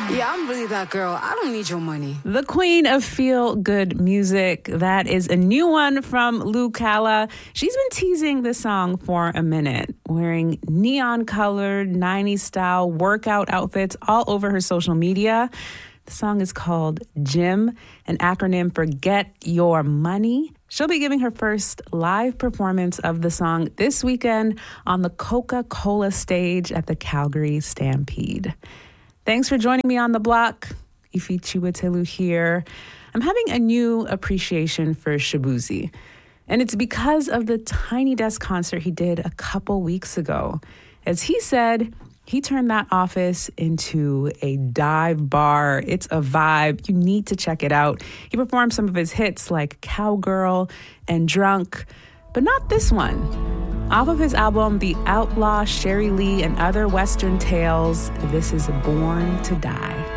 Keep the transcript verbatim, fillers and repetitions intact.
Yeah, I'm really that girl. I don't need your money. The queen of feel-good music. That is a new one from Lou Calla. She's been teasing this song for a minute, wearing neon-colored, nineties-style workout outfits all over her social media. The song is called Gym, an acronym for Get Your Money. She'll be giving her first live performance of the song this weekend on the Coca-Cola stage at the Calgary Stampede. Thanks for joining me on The Block. Ifi Chiwetelu here. I'm having a new appreciation for Shaboozey, and it's because of the Tiny Desk concert he did a couple weeks ago. As he said, he turned that office into a dive bar. It's a vibe. You need to check it out. He performed some of his hits like Cowgirl and Drunk, but not this one. Off of his album, The Outlaw, Sherry Lee, and Other Western Tales, this is Born to Die.